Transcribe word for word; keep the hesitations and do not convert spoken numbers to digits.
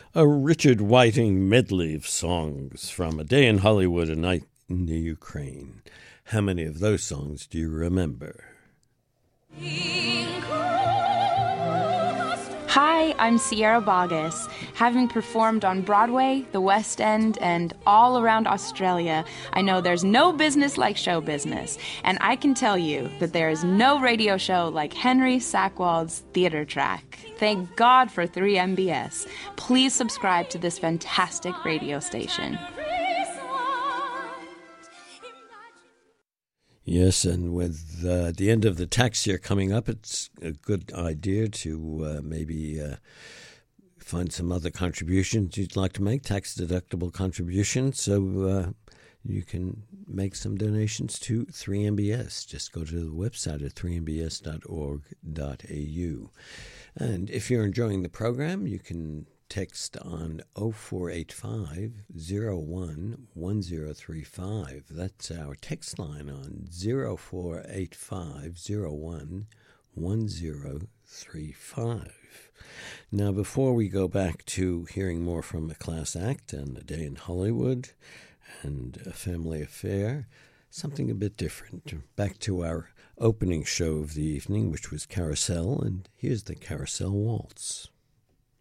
A Richard Whiting medley of songs from A Day in Hollywood, A Night in the Ukraine. How many of those songs do you remember? Hi, I'm Sierra Boggess. Having performed on Broadway, the West End, and all around Australia, I know there's no business like show business. And I can tell you that there is no radio show like Henry Sackwald's Theater Track. Thank God for three M B S. Please subscribe to this fantastic radio station. Yes, and with uh, the end of the tax year coming up, it's a good idea to uh, maybe uh, find some other contributions you'd like to make, tax-deductible contributions, so uh, you can make some donations to three M B S. Just go to the website at three m b s dot org dot a u. And if you're enjoying the program, you can text on oh four eight five, oh one, one oh three five. That's our text line on oh four eight five, oh one, one oh three five. Now, before we go back to hearing more from A Class Act and A Day in Hollywood and A Family Affair, something a bit different. Back to our opening show of the evening, which was Carousel, and here's the Carousel Waltz.